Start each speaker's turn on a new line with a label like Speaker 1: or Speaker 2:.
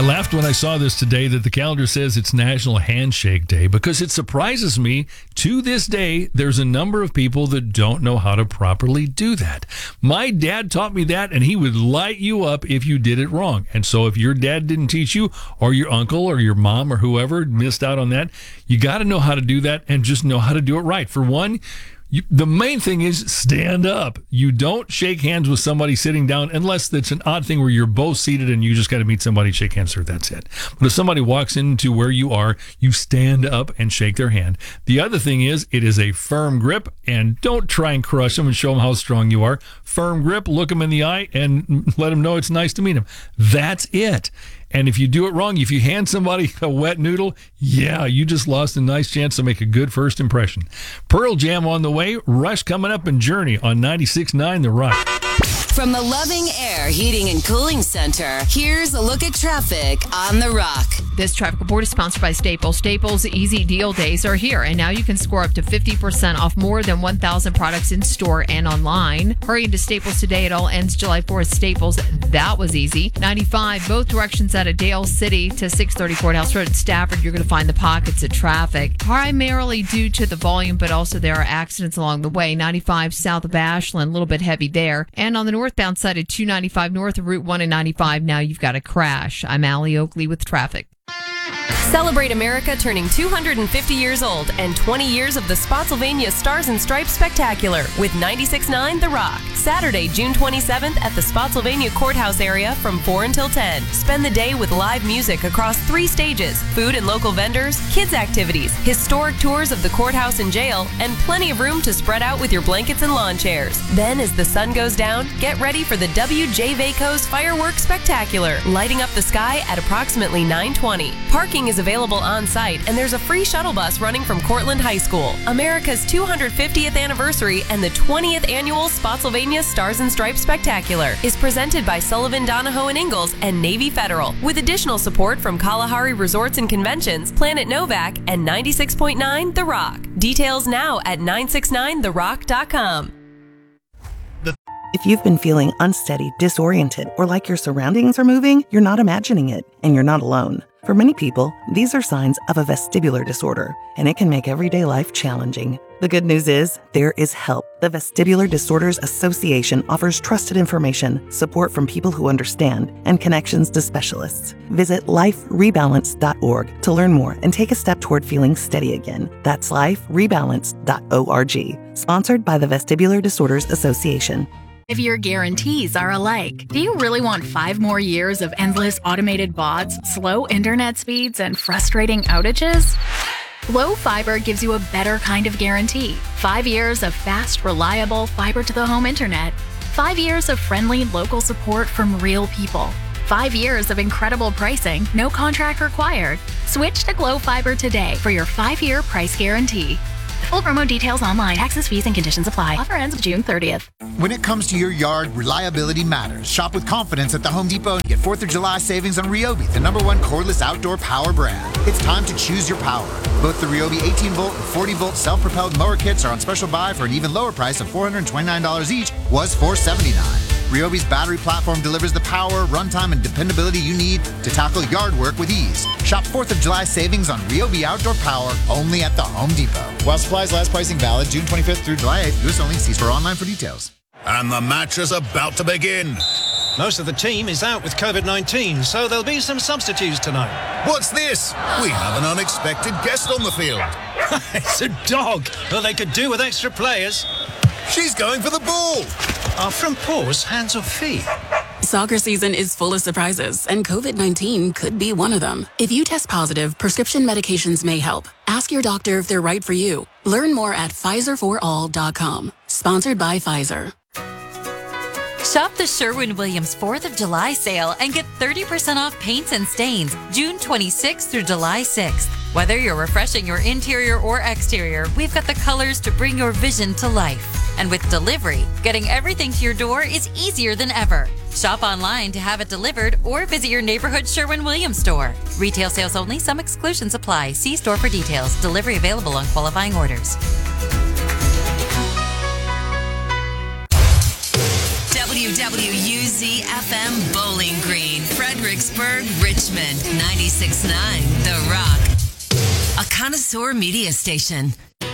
Speaker 1: laughed when I saw this today that the calendar says it's National Handshake Day because it surprises me to this day there's a number of people that don't know how to properly do that. My dad taught me that, and he would light you up if you did it wrong. And so if your dad didn't teach you, or your uncle or your mom or whoever missed out on that, you got to know how to do that and just know how to do it right. For one, the main thing is stand up. You don't shake hands with somebody sitting down unless it's an odd thing where you're both seated and you just got to meet somebody, shake hands, or that's it. But if somebody walks into where you are, you stand up and shake their hand. The other thing is it is a firm grip, and don't try and crush them and show them how strong you are. Firm grip, look them in the eye, and let them know it's nice to meet them. That's it. And if you do it wrong, if you hand somebody a wet noodle, yeah, you just lost a nice chance to make a good first impression. Pearl Jam on the way, Rush coming up, and Journey on 96.9 The Rock.
Speaker 2: From the Loving Air Heating and Cooling Center, here's a look at traffic on The Rock.
Speaker 3: This traffic report is sponsored by Staples. Staples Easy Deal Days are here, and now you can score up to 50% off more than 1,000 products in store and online. Hurry into Staples today. It all ends July 4th. Staples, that was easy. 95, both directions out of Dale City to 630 Courthouse Road in Stafford. You're going to find the pockets of traffic, primarily due to the volume, but also there are accidents along the way. 95 south of Ashland, a little bit heavy there. And on the northbound side of 295 north of Route 1 and 95, now you've got a crash. I'm Allie Oakley with traffic.
Speaker 4: Celebrate America turning 250 years old and 20 years of the Spotsylvania Stars and Stripes Spectacular with 96.9 The Rock. Saturday, June 27th at the Spotsylvania Courthouse area from 4 until 10. Spend the day with live music across 3 stages, food and local vendors, kids activities, historic tours of the courthouse and jail, and plenty of room to spread out with your blankets and lawn chairs. Then, as the sun goes down, get ready for the W.J. Vaco's Fireworks Spectacular, lighting up the sky at approximately 9:20. Parking is available on site, and there's a free shuttle bus running from Cortland High School. America's 250th anniversary and the 20th annual Spotsylvania Stars and Stripes Spectacular is presented by Sullivan, Donahoe and Ingalls and Navy Federal, with additional support from Kalahari Resorts and Conventions, Planet Novak, and 96.9 The Rock. Details now at 969therock.com.
Speaker 5: If you've been feeling unsteady, disoriented, or like your surroundings are moving, you're not imagining it, and you're not alone. For many people, these are signs of a vestibular disorder, and it can make everyday life challenging. The good news is, there is help. The Vestibular Disorders Association offers trusted information, support from people who understand, and connections to specialists. Visit liferebalance.org to learn more and take a step toward feeling steady again. That's liferebalance.org. Sponsored by the Vestibular Disorders Association.
Speaker 6: If your guarantees are alike, do you really want 5 more years of endless automated bots, slow internet speeds, and frustrating outages? Glo Fiber gives you a better kind of guarantee. 5 years of fast, reliable fiber-to-the-home internet. 5 years of friendly local support from real people. 5 years of incredible pricing, no contract required. Switch to Glo Fiber today for your 5-year price guarantee. Full promo details online. Taxes, fees, and conditions apply. Offer ends June 30th.
Speaker 7: When it comes to your yard, reliability matters. Shop with confidence at the Home Depot and get 4th of July savings on Ryobi, the #1 cordless outdoor power brand. It's time to choose your power. Both the Ryobi 18-volt and 40-volt self-propelled mower kits are on special buy for an even lower price of $429 each, was $479. Ryobi's battery platform delivers the power, runtime, and dependability you need to tackle yard work with ease. Shop 4th of July savings on Ryobi outdoor power only at the Home Depot. While supplies last, pricing valid June 25th through July 8th. US only. See store online for details.
Speaker 8: And the match is about to begin.
Speaker 9: Most of the team is out with COVID-19, so there'll be some substitutes tonight.
Speaker 8: What's this? We have an unexpected guest on the field.
Speaker 9: It's a dog. Well, they could do with extra players.
Speaker 8: She's going for the ball.
Speaker 9: Are front paws hands or feet?
Speaker 10: Soccer season is full of surprises, and COVID-19 could be one of them. If you test positive, prescription medications may help. Ask your doctor if they're right for you. Learn more at PfizerForAll.com. Sponsored by Pfizer.
Speaker 11: Shop the Sherwin-Williams 4th of July sale and get 30% off paints and stains June 26th through July 6th. Whether you're refreshing your interior or exterior, we've got the colors to bring your vision to life. And with delivery, getting everything to your door is easier than ever. Shop online to have it delivered or visit your neighborhood Sherwin-Williams store. Retail sales only. Some exclusions apply. See store for details. Delivery available on qualifying orders.
Speaker 2: WWUZ-FM Bowling Green, Frederick, Fredericksburg, Richmond, 96.9 The Rock. A connoisseur media station.